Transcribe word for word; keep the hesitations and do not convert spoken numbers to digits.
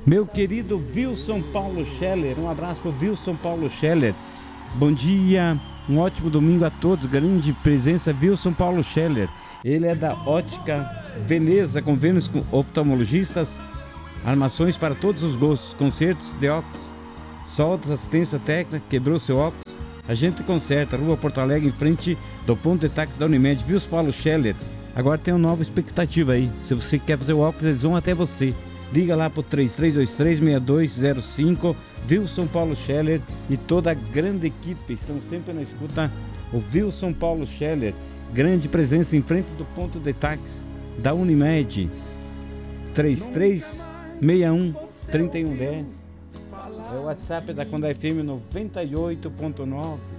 Meu querido Wilson Paulo Scheller, um abraço para o Wilson Paulo Scheller. Bom dia, um ótimo domingo a todos. Grande presença, Wilson Paulo Scheller. Ele é da Ótica Veneza, convênios com oftalmologistas, armações para todos os gostos, consertos de óculos, soldas, assistência técnica. Quebrou seu óculos? A gente conserta. Rua Porto Alegre, em frente do ponto de táxi da Unimed. Wilson Paulo Scheller. Agora tem uma nova expectativa aí. Se você quer fazer o óculos, eles vão até você. Liga lá para o três três dois três, seis dois zero cinco. Wilson Paulo Scheller e toda a grande equipe estão sempre na escuta. O Wilson Paulo Scheller, grande presença em frente do ponto de táxi da Unimed. três três seis um, três um um zero. É o WhatsApp da Conda F M noventa e oito ponto nove.